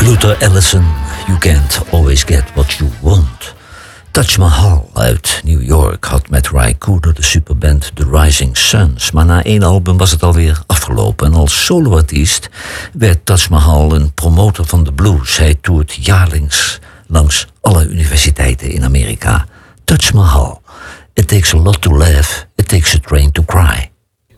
Luther Allison, You Can't Always Get What You Want. Taj Mahal uit New York had met Ry Cooder de superband The Rising Suns. Maar na 1 album was het alweer afgelopen. En als soloartiest werd Taj Mahal een promotor van de blues. Hij toert jaarlijks langs alle universiteiten in Amerika. Taj Mahal. It takes a lot to laugh, it takes a train to cry.